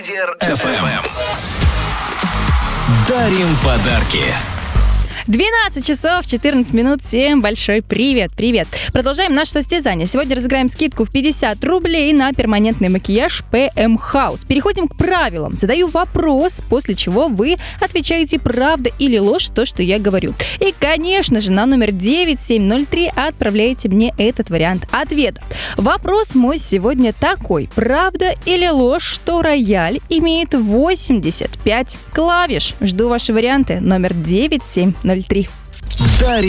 FM. Дарим подарки. 12 часов 14 минут. Всем большой привет. Продолжаем наше состязание. Сегодня разыграем скидку в 50 рублей на перманентный макияж PM House. Переходим к правилам. Задаю вопрос, после чего вы отвечаете правда или ложь то, что я говорю. И, конечно же, на номер 9703 отправляете мне этот вариант ответа. Вопрос мой сегодня такой. Правда или ложь, что рояль имеет 85 клавиш? Жду ваши варианты. Номер 9703. Дарим